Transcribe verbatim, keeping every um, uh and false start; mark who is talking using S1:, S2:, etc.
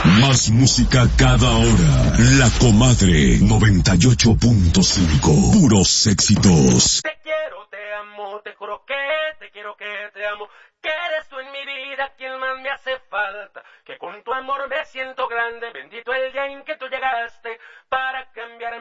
S1: Más música cada hora. La Comadre noventa y ocho punto cinco. Puros éxitos.
S2: Te quiero, te amo, te juro que te quiero, que te amo. Que eres tú en mi vida quien más me hace falta. Que con tu amor me siento grande. Bendito el día en que tú llegaste para cambiar